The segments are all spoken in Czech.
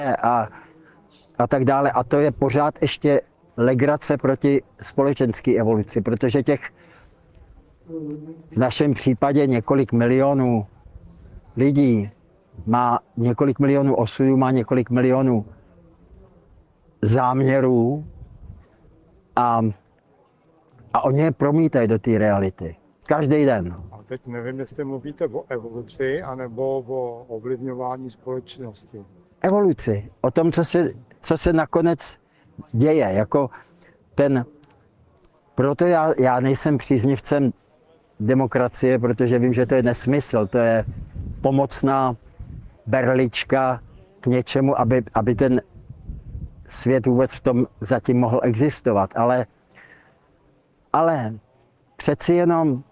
a tak dále. A to je pořád ještě legrace proti společenské evoluci, protože těch v našem případě několik milionů lidí má několik milionů osudů, má několik milionů záměrů a oni je promítají do té reality. Každý den. A teď nevím, jestli mluvíte o evoluci, anebo o ovlivňování společnosti. Evoluci. O tom, co se nakonec děje. Jako proto já nejsem příznivcem demokracie, protože vím, že to je nesmysl. To je pomocná berlička k něčemu, aby ten svět vůbec v tom zatím mohl existovat. Ale přeci jenom,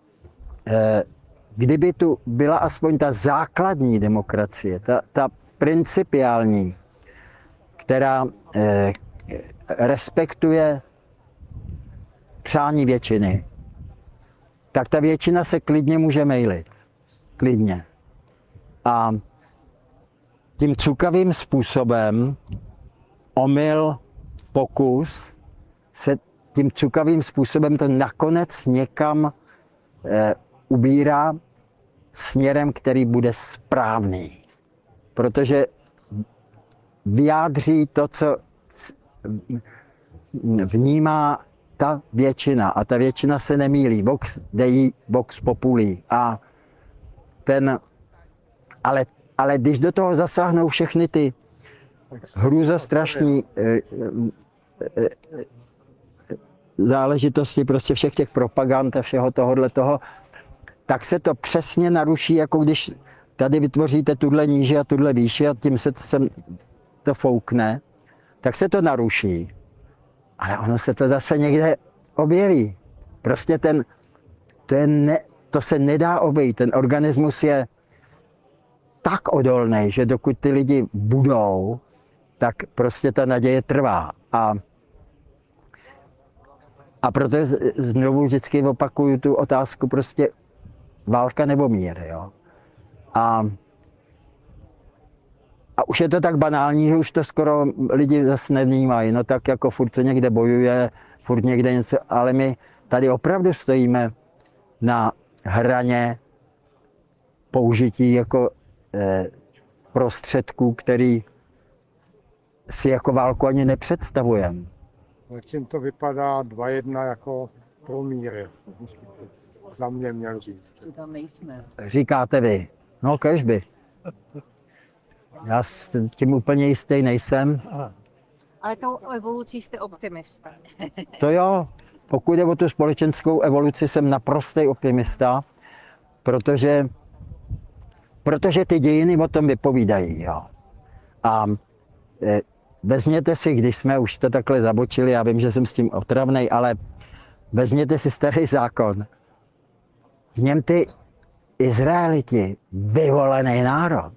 kdyby tu byla aspoň ta základní demokracie, ta principiální, která respektuje přání většiny, tak ta většina se klidně může mýlit. Klidně. A tím cukavým způsobem omyl, pokus, se tím cukavým způsobem to nakonec někam ubírá směrem, který bude správný. Protože vyjádří to, co vnímá ta většina. A ta většina se nemýlí. Vox dei, vox populi. Ale když do toho zasáhnou všechny ty hrůzostrašní záležitosti prostě všech těch propagand a všeho toho, tak se to přesně naruší, jako když tady vytvoříte tuhle níži a tuhle výši a tím se to foukne, tak se to naruší. Ale ono se to zase někde objeví. Prostě to se nedá obejít. Ten organismus je tak odolný, že dokud ty lidi budou, tak prostě ta naděje trvá. A proto znovu vždycky opakuju tu otázku prostě válka nebo mír. Jo? A už je to tak banální, že už to skoro lidi zase nevnímají. No tak jako furt se někde bojuje, furt někde něco, ale my tady opravdu stojíme na hraně použití jako prostředků, který si jako válku ani nepředstavujeme. Tím to vypadá 2-1 jako pro mír. Za mě měl říct. Tam nejsme. Říkáte vy. No kežby. Já s tím úplně jistý nejsem. Ale tou evolucí jste optimista. To jo, pokud jde o tu společenskou evoluci, jsem naprostý optimista, protože ty dějiny o tom vypovídají. Jo. A vezměte si, když jsme už to takhle zabočili, já vím, že jsem s tím otravnej, ale vezměte si Starý zákon. V něm ty Izraeliti, vyvolený národ,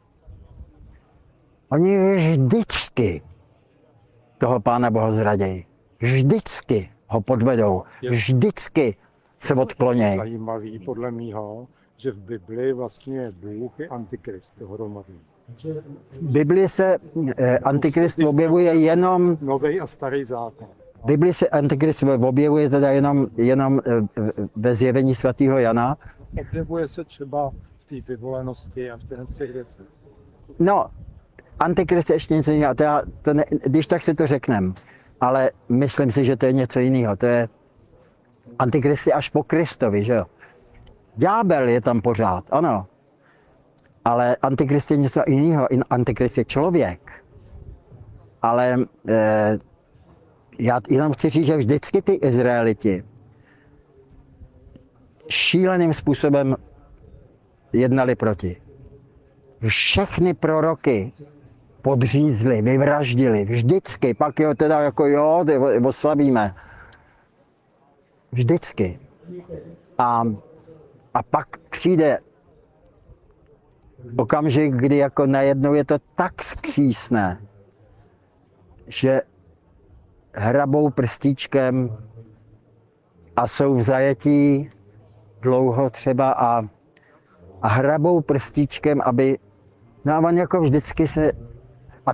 oni vždycky toho Pána Boha zradějí. Vždycky ho podvedou. Vždycky se odklonějí. Zajímavý podle mýho, že v Bibli vlastně Bůh je antikrist dohromady. V Bibli se antikrist objevuje jenom... Nový a Starý zákon. V Bibli se antikrist objevuje teda jenom ve zjevení svatého Jana. Objevuje se třeba v té vyvolenosti a v těch věcech. No, antikrist je ještě něco jiného. Když tak si to řekneme, ale myslím si, že to je něco jiného. To je antikrist je až po Kristovi, že jo? Ďábel je tam pořád, ano. Ale antikrist je něco jiného. Antikrist je člověk. Ale já jenom chci říct, že vždycky ty Izraeliti šíleným způsobem jednali proti. Všechny proroky podřízli, vyvraždili, vždycky, pak jo teda jako jo, oslavíme. Vždycky. A pak přijde okamžik, kdy jako najednou je to tak skřísné, že hrabou prstíčkem a jsou v zajetí dlouho třeba a hrabou prstíčkem, aby, no a on jako vždycky se